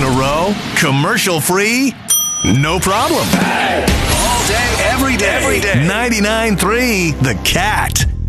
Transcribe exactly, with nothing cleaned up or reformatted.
in a row, commercial-free, no problem. All day, every day. Every day. ninety-nine point three The Cat.